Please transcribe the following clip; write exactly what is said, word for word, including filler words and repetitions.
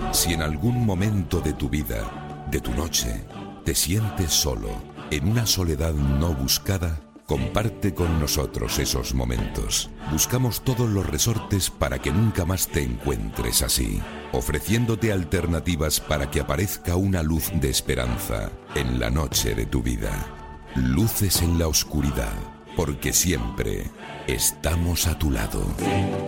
Si en algún momento de tu vida, de tu noche, te sientes solo, en una soledad no buscada, comparte con nosotros esos momentos. Buscamos todos los resortes para que nunca más te encuentres así, ofreciéndote alternativas para que aparezca una luz de esperanza en la noche de tu vida. Luces en la oscuridad, porque siempre estamos a tu lado.